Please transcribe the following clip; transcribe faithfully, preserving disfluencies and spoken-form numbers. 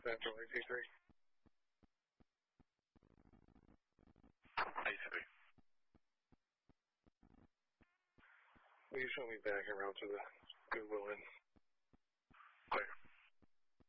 Central A C three. A C three. Will you show me back and route to the Goodwill Inn?